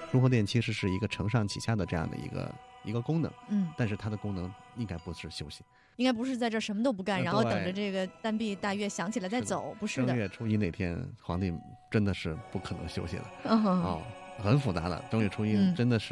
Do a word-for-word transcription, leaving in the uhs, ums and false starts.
中和殿其实是一个承上启下的这样的一个一个功能， 嗯， 但是它的功能应该不是休息， 应该不是在这儿什么都不干， 呃然后对等着这个单臂大月响起来再是的走，不是的。 正月初一那天，皇帝真的是不可能休息的嗯哼， 哦，很复杂的。正月初一嗯真的是